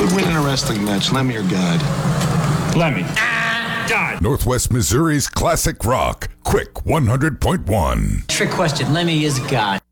would win in a wrestling match, Lemmy or God? Lemmy. God. Northwest Missouri's classic rock, Quick 100.1. Trick question. Lemmy is God.